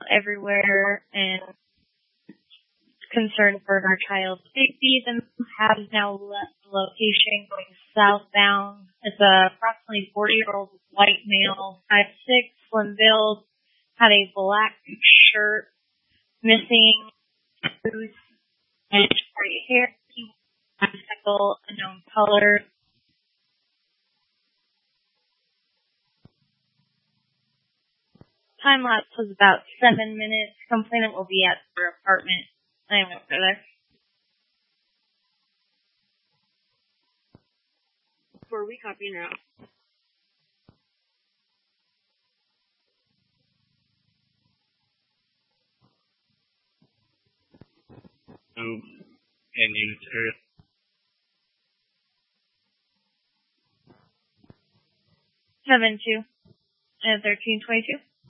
everywhere and concerned for her child's safety. The mom has now left the location going southbound. It's a approximately 40-year-old white male, 5'6", slim build, had a black shirt, missing shoes, and straight hair. He was on a motorcycle, unknown color. Time lapse was about 7 minutes. Complainant will be at her apartment. I went over there. Where are we copying now? And units area. 7-2 and 1322.